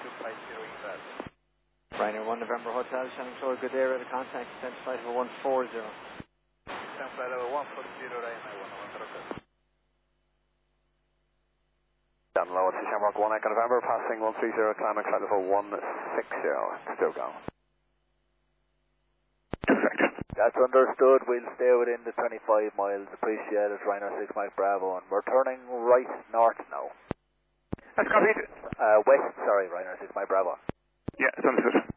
Ryanair 1 November Hotel, Shannon Clore, good day, radio contact, descent flight of 140. Descent flight of 140, Ryanair 1 November Hotel. Down low, it's Shamrock 1 Echo November, passing 130, climbing flight level 160, still going. That's understood, we'll stay within the 25 miles, appreciated, Ryanair 6 Mike Bravo, and we're turning right north now. That's copied. West, sorry, Ryanair 6 Mike Bravo. Yeah, it's understood.